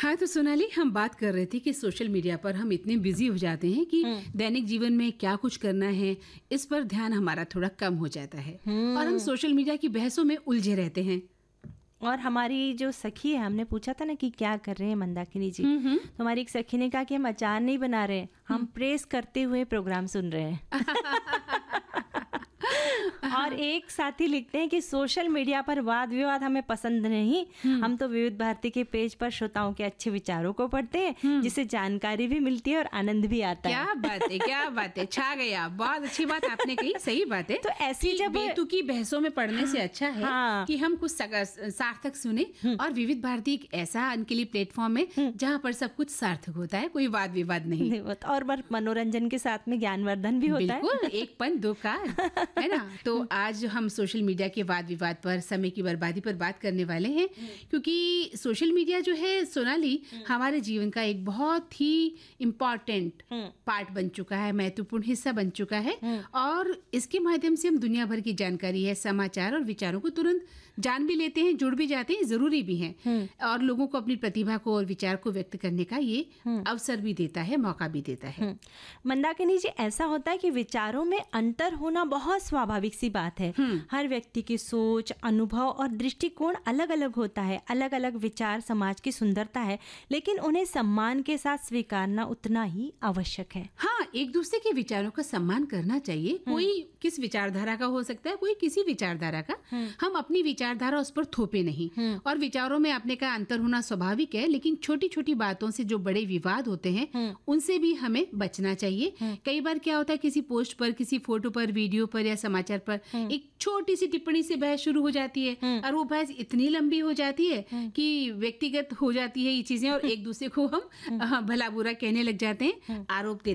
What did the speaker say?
हाँ, तो सोनाली, हम बात कर रहे थे कि सोशल मीडिया पर हम इतने बिजी हो जाते हैं कि दैनिक जीवन में क्या कुछ करना है, इस पर ध्यान हमारा थोड़ा कम हो जाता है और हम सोशल मीडिया की बहसों में उलझे रहते हैं। और हमारी जो सखी है, हमने पूछा था ना कि क्या कर रहे हैं मंदाकिनी जी, तो हमारी एक सखी ने कहा कि हम अचार नहीं बना रहे, हम प्रेस करते हुए प्रोग्राम सुन रहे हैं। और एक साथी लिखते हैं कि सोशल मीडिया पर वाद विवाद हमें पसंद नहीं, हम तो विविध भारती के पेज पर श्रोताओं के अच्छे विचारों को पढ़ते हैं, जिससे जानकारी भी मिलती है और आनंद भी आता है। क्या बात है, क्या बात है, छा गया। बहुत अच्छी बात आपने कही, सही बात है। तो ऐसी जब बेतुकी बहसों में पढ़ने से अच्छा है कि हम कुछ सार्थक सुने। और विविध भारती एक ऐसा उनके लिए प्लेटफॉर्म है जहाँ पर सब कुछ सार्थक होता है, कोई वाद विवाद नहीं, और मनोरंजन के साथ में ज्ञानवर्धन भी होता है। बिल्कुल, एक पन दो कार, है ना। तो आज हम सोशल मीडिया के वाद विवाद पर, समय की बर्बादी पर बात करने वाले हैं, क्योंकि सोशल मीडिया जो है सोनाली, हमारे जीवन का एक बहुत ही इम्पोर्टेंट पार्ट बन चुका है, महत्वपूर्ण हिस्सा बन चुका है। और इसके माध्यम से हम दुनिया भर की जानकारी है, समाचार और विचारों को तुरंत जान भी लेते हैं, जुड़ भी जाते हैं, जरूरी भी हैं, और लोगों को अपनी प्रतिभा को और विचार को व्यक्त करने का ये अवसर भी देता है, मौका भी देता है। मंदाकिनी जी, ऐसा होता है कि विचारों में अंतर होना बहुत स्वाभाविक सी बात है। हर व्यक्ति की सोच, अनुभव और दृष्टिकोण अलग अलग होता है। अलग अलग विचार समाज की सुंदरता है, लेकिन उन्हें सम्मान के साथ स्वीकारना उतना ही आवश्यक है। हाँ, एक दूसरे के विचारों का सम्मान करना चाहिए। कोई किस विचारधारा का हो सकता है, कोई किसी विचारधारा का। हम अपनी विचारधारा उस पर थोपे नहीं। और विचारों में अपने का अंतर होना स्वाभाविक है, लेकिन छोटी छोटी बातों से जो बड़े विवाद होते हैं उनसे भी हमें बचना चाहिए। कई बार क्या होता है, किसी पोस्ट पर, किसी फोटो पर, वीडियो पर या समाचार पर एक छोटी सी टिप्पणी से बहस शुरू हो जाती है, और वो बहस इतनी लंबी हो जाती है कि व्यक्तिगत हो जाती है ये चीजें, और एक दूसरे को हम भला बुरा कहने लग जाते हैं, आरोप